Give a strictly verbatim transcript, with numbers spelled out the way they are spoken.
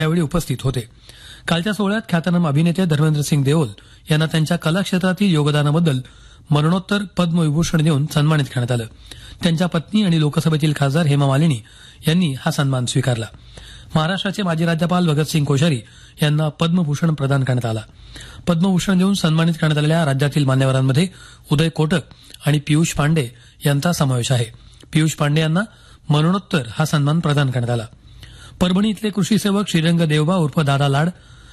यावेळी उपस्थित होते. कालच्या सोहळ्यात ख्यातनाम अभिनेते धर्मेंद्र सिंग देओल यांना त्यांच्या कला क्षेत्रातील योगदानाबद्दल मरणोत्तर पद्मविभूषण देऊन सन्मानित करण्यात आलं. त्यांच्या पत्नी आणि लोकसभेतील खासदार हेमा मालिनी यांनी हा सन्मान स्वीकारला. महाराष्ट्राचे माजी राज्यपाल भगतसिंग कोश्यारी यांना पद्मभूषण प्रदान करण्यात आला. पद्मभूषण देऊन सन्मानित करण्यात आलेल्या राज्यातील मान्यवरांमध्ये उदय कोटक आणि पियुष पांडे यांचा समावेश आहे. पियुष पांडे यांना मरणोत्तर हा सन्मान प्रदान करण्यात आला. परभणी इथले कृषी सेवक श्रीरंग देवबा उर्फ दादा लाड